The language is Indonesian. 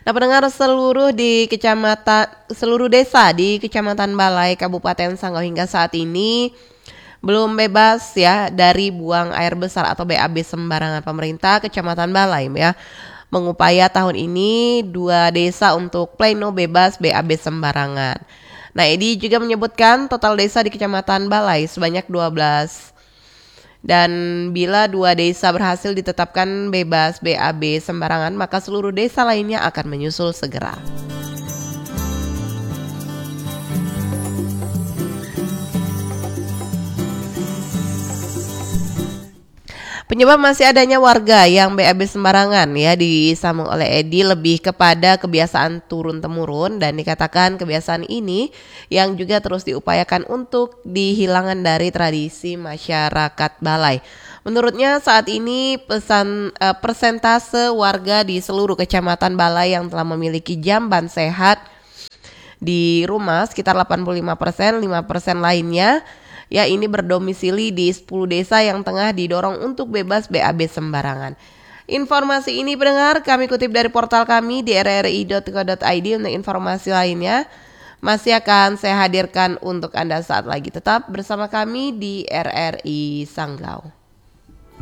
Nah, pendengar seluruh desa di Kecamatan Balai Kabupaten Sanggau hingga saat ini belum bebas ya dari buang air besar atau BAB sembarangan. Pemerintah Kecamatan Balai ya mengupaya tahun ini 2 desa untuk pleno bebas BAB sembarangan. Nah, Edi juga menyebutkan total desa di Kecamatan Balai sebanyak 12. Dan bila 2 desa berhasil ditetapkan bebas BAB sembarangan, maka seluruh desa lainnya akan menyusul segera. Penyebab masih adanya warga yang BAB sembarangan ya disambung oleh Edi lebih kepada kebiasaan turun-temurun, dan dikatakan kebiasaan ini yang juga terus diupayakan untuk dihilangkan dari tradisi masyarakat Balai. Menurutnya saat ini persentase warga di seluruh kecamatan Balai yang telah memiliki jamban sehat di rumah sekitar 85%, 5% lainnya ya ini berdomisili di 10 desa yang tengah didorong untuk bebas BAB sembarangan. Informasi ini pendengar kami kutip dari portal kami di rri.co.id. Untuk informasi lainnya masih akan saya hadirkan untuk Anda saat lagi. Tetap bersama kami di RRI Sanggau.